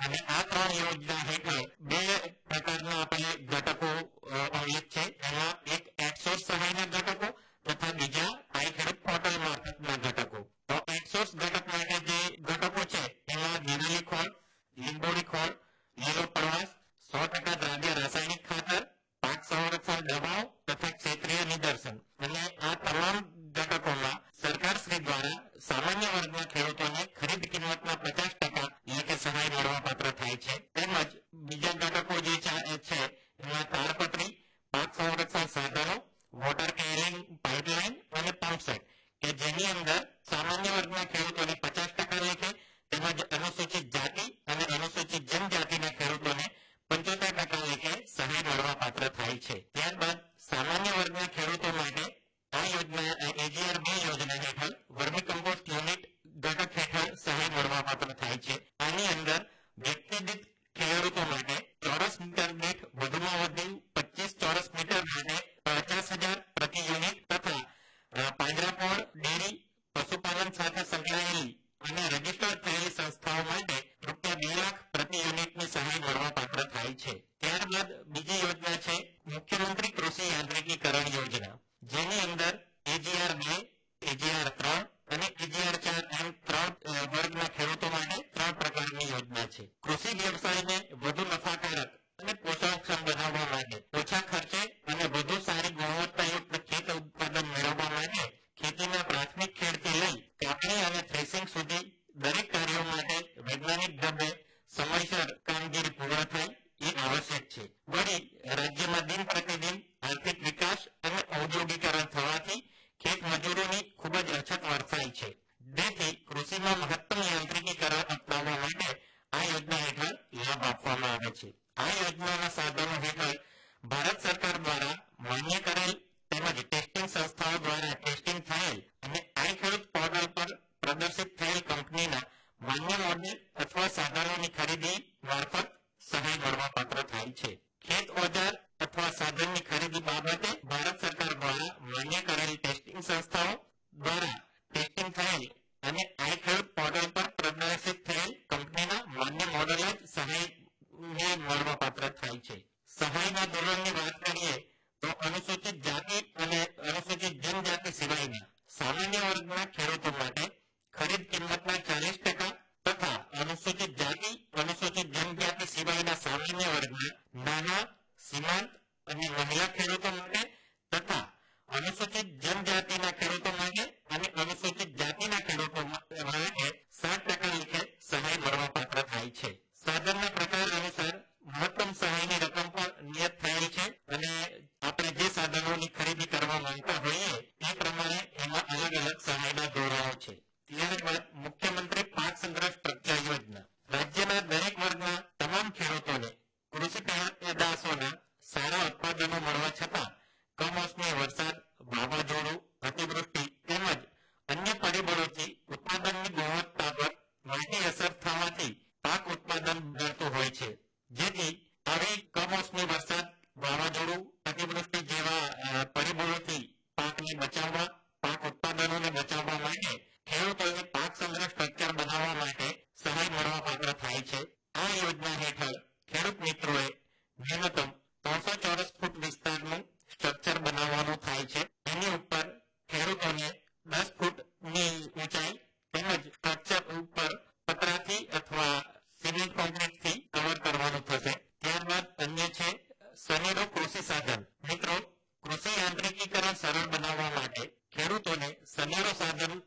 અને આ ત્રણ યોજના હેઠળ બે પ્રકારના આપણે ઘટકો ઉલ્લેખ છે. એમાં એક એટસોર્સ સહાયના ઘટકો તથા બીજા આઈ ખેડૂત પોર્ટલ મારફતના ઘટકો. તો એટસોર્સ ઘટક માટે જે ઘટકો છે એમાં નિરાલી ખોળ, લીંબોળી ખોળ, લીલો પ્રવાસ, 100% દ્રાવ્ય રાસાયણિક ખાતર, પાક સંરક્ષણ દવાઓ તથા ક્ષેત્રીય નિદર્શન. અને આ તમામ ઘટકોમાં સરકાર શ્રી દ્વારા સામાન્ય વર્ગના ખેડૂતોને ખરીદ કિંમતના 50% એટલે કે સહાય મળવાપાત્ર થાય છે. તેમજ બીજા ઘટકો જે છે એમાં તાડપત્રી, પાક સંરક્ષણ સાધનો, વોટર કેરિંગ પાઇપલાઇન અને પંપસેટ કે જેની અંદર સામાન્ય વર્ગના ખેડૂતોને 50% લેખે તેમજ અનુસૂચિત જાતિ અને અનુસૂચિત જનજાતિના ખેડૂતોને 75% લેખે સહાય મળવાપાત્ર થાય છે. ત્યારબાદ સામાન્ય વર્ગના ખેડૂતો માટે આ યોજના AGR 2 યોજના હેઠળ વર્મી કમ્પોસ્ટ યુનિટ ઘટક હેઠળ સહાય મળવાપાત્ર થાય છે. આની અંદર વ્યક્તિ દીઠ ખેડૂતો માટે ચોરસ મીટર દીઠ વધુમાં વધુ 25 ચોરસ મીટર માટે 50,000 પ્રતિ યુનિટ તથા પાંજરાપોળ, ડેરી, પશુપાલન સાથે સંકળાયેલી અને રજીસ્ટર્ડ થયેલી સંસ્થાઓ માટે રૂપિયા 2 લાખ પ્રતિ યુનિટની સહાય મળવાપાત્ર થાય છે. ત્યારબાદ બીજી યોજના છે મુખ્યમંત્રી કૃષિ યાંત્રિકીકરણ યોજના, જેની અંદર AGR 2, AGR 3 અને AGR 4 એમ 3 વર્ગના ખેડૂતો માટે 3 પ્રકારની યોજના છે. કૃષિ વ્યવસાયને વધુ નફાકારક અને પોષણક્ષમ બનાવવા માટે ઓછા ખર્ચે અને વધુ સારી ગુણવત્તાયુક્ત ખેત ઉત્પાદન મેળવવા માટે ખેતીના પ્રાથમિક ખેડથી લઈ કાપણી અને થ્રેસિંગ સુધી દરેક કાર્યો માટે વૈજ્ઞાનિક ઢબે સમયસર કામગીરી પૂર્ણ થાય એ આવશ્યક છે. વળી રાજ્યમાં દિન પ્રતિદિન આર્થિક વિકાસ અને ઔદ્યોગિકરણ થવાથી ખેત મજૂરોની ખૂબ જ અછત વર્તાય છે. જેથી કૃષિમાં મહત્તમ યાંત્રિકીકરણ અપનાવવા માટે આ યોજના હેઠળ લાભ આપવામાં આવે છે. આ યોજનાના સાધનો હેઠળ ભારત સરકાર દ્વારા માન્ય કરેલ તેમજ ટેસ્ટિંગ સંસ્થાઓ દ્વારા ટેસ્ટિંગ થયેલ અને આઈ ખેડૂત પોર્ટલ પર પ્રદર્શિત થયેલ કંપનીના માન્ય મોડેલ અથવા સાધનોની ખરીદી મારફત સહાય મળવાપાત્ર થાય છે. ખેત ઓજાર અથવા સાધનની ખરીદી બાબતે ભારત સરકાર દ્વારા માન્ય કરેલ ટેસ્ટિંગ સંસ્થાઓ દ્વારા ટેસ્ટિંગ થયેલ અને આઈ ખેડૂત પોર્ટલ પર પ્રદર્શિત થયેલ કંપનીના માન્ય મોડેલ જ સહાયને મળવાપાત્ર થાય છે. સહાયના ધોરણની વાત કરીએ તો અનુસૂચિત જાતિ અને અનુસૂચિત જનજાતિ સિવાયના સામાન્ય વર્ગના ખેડૂતો માટે ખરીદ કિંમતના 40% તથા અનુસૂચિત જાતિ, અનુસૂચિત જનજાતિ સિવાયના સામાન્ય વર્ગના નાના, સીમાંત અને મહિલા ખેડૂતો માટે તથા અનુસૂચિત જનજાતિના ખેડૂતો માટે અને અનુસૂચિત જાતિના ખેડૂતો માટે 60% લેખે સહાય મળવાપાત્ર થાય છે. સાધનના પ્રકાર અનુસાર મહત્તમ સહાયની રકમ પણ નિયત થયેલ છે અને આપણે જે સાધનોની ખરીદી કરવા માંગતા હોઈએ એ પ્રમાણે એમાં અલગ અલગ સહાયના ધોરણો છે. ત્યારબાદ મુખ્યમંત્રી પાક સંગ્રહ સ્ટ્રક્ચર યોજના રાજ્યના દરેક વર્ગના તમામ ખેડૂતોને કૃષિ પેદાશોના સારા ઉત્પાદનો મળવા છતાં કમોસમી વરસાદ, વાવાઝોડું, અતિવૃષ્ટિ તેમજ અન્ય પરિબળોથી ઉત્પાદનની ગુણવત્તા પર માઠી અસર થવાથી પાક ઉત્પાદન બગડતું હોય છે. જેથી આવી કમોસમી વરસાદ, વાવાઝોડું, અતિવૃષ્ટિ જેવા પરિબળોથી પાકને બચાવવા, પાક ઉત્પાદનોને બચાવવા માટે ખેડૂતોએ પાક સંગ્રહ સ્ટ્રક્ચર બનાવવા માટે સહાય મળવાપાત્ર થાય છે. આ યોજના હેઠળ ખેડૂત મિત્રોએ ન્યૂનતમ 300 ચોરસ ફૂટ વિસ્તારનું સ્ટ્રક્ચર બનાવવાનું થાય છે. એની ઉપર ખેડૂતોને 10 ફૂટની ઊંચાઈ તેમજ સ્ટ્રક્ચર ઉપર પતરાથી અથવા સિમેન્ટ કોન્ક્રીટથી કવર કરવાનું થશે. ત્યારબાદ અન્ય છે સનેરો કૃષિ સાધન. મિત્રો, કૃષિ યાંત્રિકીકરણ સરળ બનાવવા માટે ખેડૂતોને સનેરો સાધન